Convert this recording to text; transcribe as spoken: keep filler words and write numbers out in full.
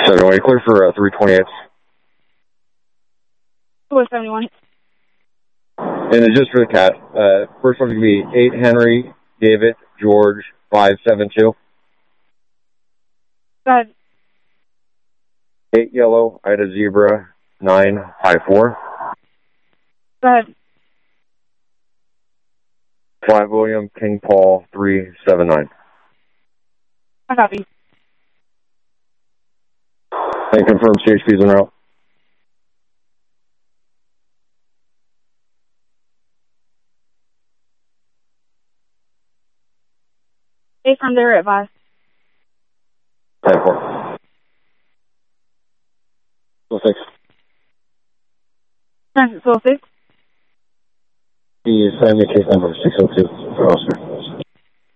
seven one, clear for uh, three twenty-eight. four seventy-one. And it's just for the cat. Uh, first one's going to be eight Henry, David, George, five seven two. Go ahead. eight Yellow, Ida Zebra, nine five four. Go ahead. five William, King Paul, three seven nine. I copy. And confirm C H P's en route. Eight from there at five. ten four. Well, six. Transit Soul six. He is family case number six oh two for officer.